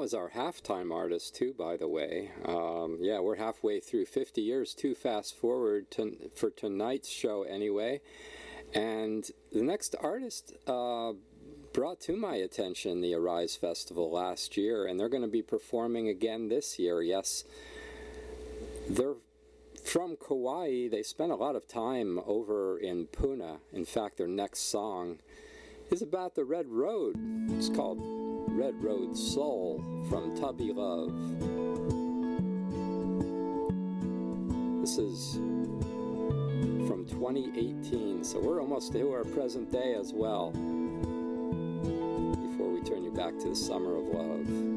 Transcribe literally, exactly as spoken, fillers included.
was our halftime artist too, by the way. Um, yeah, we're halfway through fifty years, too fast forward to, for tonight's show anyway. And the next artist uh, brought to my attention the Arise Festival last year, and they're going to be performing again this year. Yes, they're from Kauai. They spent a lot of time over in Puna. In fact, their next song is about the Red Road. It's called Red Road Soul from Tubby Love. This is from twenty eighteen, so we're almost to our present day as well, before we turn you back to the Summer of Love.